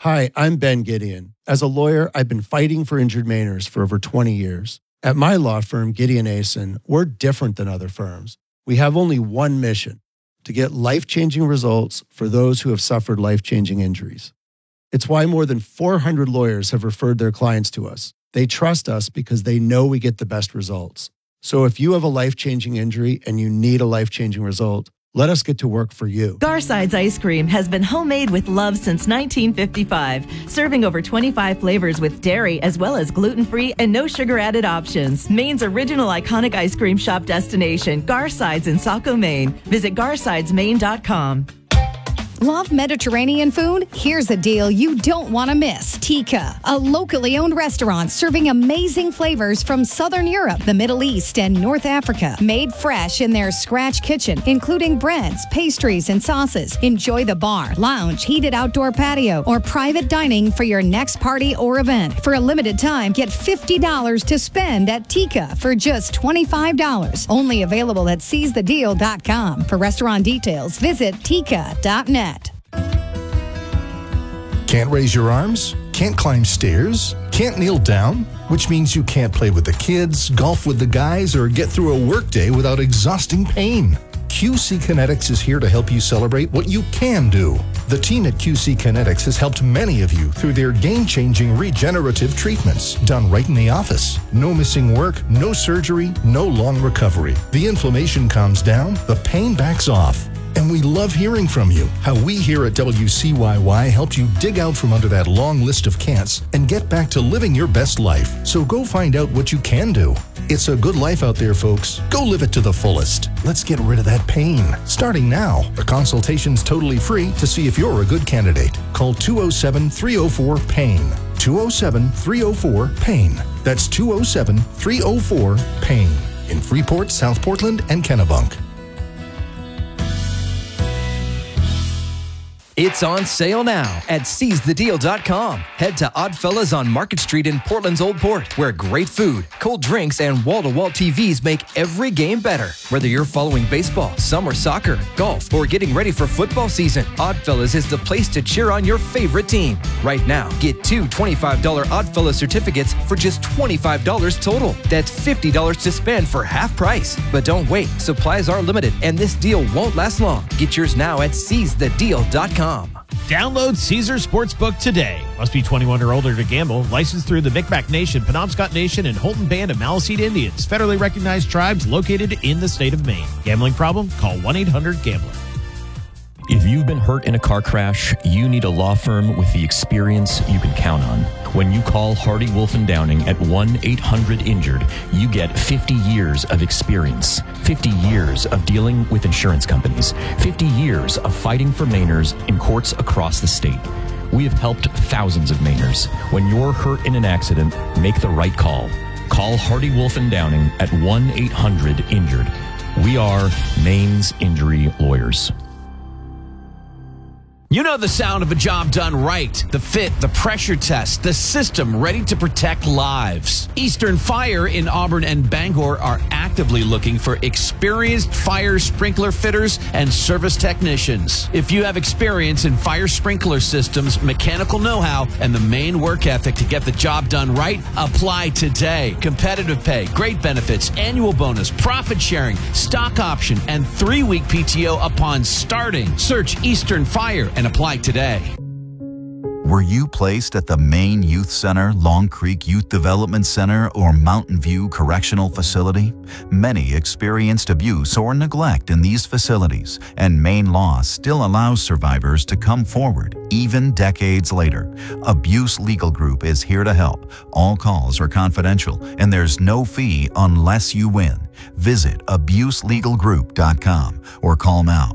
Hi, I'm Ben Gideon. As a lawyer, I've been fighting for injured Mainers for over 20 years. At my law firm, Gideon Asen, we're different than other firms. We have only one mission: to get life-changing results for those who have suffered life-changing injuries. It's why more than 400 lawyers have referred their clients to us. They trust us because they know we get the best results. So if you have a life-changing injury and you need a life-changing result, let us get to work for you. Garside's ice cream has been homemade with love since 1955, serving over 25 flavors with dairy as well as gluten-free and no sugar-added options. Maine's original iconic ice cream shop destination, Garside's in Saco, Maine. Visit garsidesmaine.com. Love Mediterranean food? Here's a deal you don't want to miss. Tika, a locally owned restaurant serving amazing flavors from Southern Europe, the Middle East, and North Africa. Made fresh in their scratch kitchen, including breads, pastries, and sauces. Enjoy the bar, lounge, heated outdoor patio, or private dining for your next party or event. For a limited time, get $50 to spend at Tika for just $25. Only available at seizethedeal.com. For restaurant details, visit tika.net. Can't raise your arms? Can't climb stairs? Can't kneel down? Which means you can't play with the kids, golf with the guys, or get through a workday without exhausting pain. QC Kinetics is here to help you celebrate what you can do. The team at QC Kinetics has helped many of you through their game-changing regenerative treatments done right in the office. No missing work, no surgery, no long recovery. The inflammation calms down, the pain backs off. And we love hearing from you. How we here at WCYY helped you dig out from under that long list of can'ts and get back to living your best life. So go find out what you can do. It's a good life out there, folks. Go live it to the fullest. Let's get rid of that pain. Starting now. A consultation's totally free to see if you're a good candidate. Call 207-304-PAIN. 207-304-PAIN. That's 207-304-PAIN. In Freeport, South Portland, and Kennebunk. It's on sale now at seizethedeal.com. Head to Oddfellas on Market Street in Portland's Old Port, where great food, cold drinks, and wall-to-wall TVs make every game better. Whether you're following baseball, summer soccer, golf, or getting ready for football season, Oddfellas is the place to cheer on your favorite team. Right now, get two $25 Oddfellas certificates for just $25 total. That's $50 to spend for half price. But don't wait. Supplies are limited, and this deal won't last long. Get yours now at seizethedeal.com. Download Caesar Sportsbook today. Must be 21 or older to gamble. Licensed through the Micmac Nation, Penobscot Nation, and Holton Band of Maliseet Indians. Federally recognized tribes located in the state of Maine. Gambling problem? Call 1-800-GAMBLER. If you've been hurt in a car crash, you need a law firm with the experience you can count on. When you call Hardy Wolf & Downing at 1-800-INJURED, you get 50 years of experience, 50 years of dealing with insurance companies, 50 years of fighting for Mainers in courts across the state. We have helped thousands of Mainers. When you're hurt in an accident, make the right call. Call Hardy Wolf & Downing at 1-800-INJURED. We are Maine's injury lawyers. You know the sound of a job done right. The fit, the pressure test, the system ready to protect lives. Eastern Fire in Auburn and Bangor are actively looking for experienced fire sprinkler fitters and service technicians. If you have experience in fire sprinkler systems, mechanical know-how, and the main work ethic to get the job done right, apply today. Competitive pay, great benefits, annual bonus, profit sharing, stock option, and 3-week PTO upon starting. Search Eastern Fire and apply today. Were you placed at the Maine Youth Center, Long Creek Youth Development Center, or Mountain View Correctional Facility? Many experienced abuse or neglect in these facilities, and Maine law still allows survivors to come forward, even decades later. Abuse Legal Group is here to help. All calls are confidential, and there's no fee unless you win. Visit abuselegalgroup.com or call now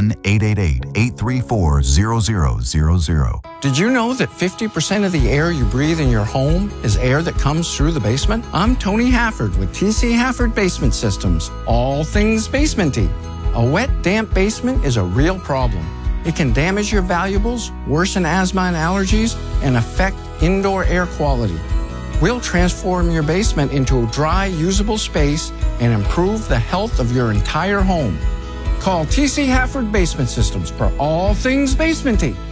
1-888-834-0000. Did you know that 50% of the air you breathe in your home is air that comes through the basement? I'm Tony Hafford with TC Hafford Basement Systems. All things basementy. A wet, damp basement is a real problem. It can damage your valuables, worsen asthma and allergies, and affect indoor air quality. We'll transform your basement into a dry, usable space and improve the health of your entire home. Call TC Hafford Basement Systems for all things basementy.